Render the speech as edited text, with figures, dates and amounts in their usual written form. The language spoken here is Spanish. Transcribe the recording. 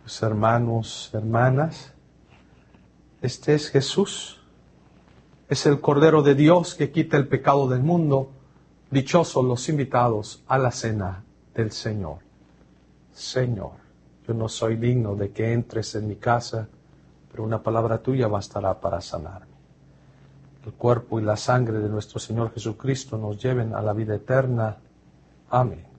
Pues, hermanos, hermanas, este es Jesús. Es el Cordero de Dios que quita el pecado del mundo. Dichosos los invitados a la cena del Señor. Señor, yo no soy digno de que entres en mi casa, pero una palabra tuya bastará para sanarme. El cuerpo y la sangre de nuestro Señor Jesucristo nos lleven a la vida eterna. Amén.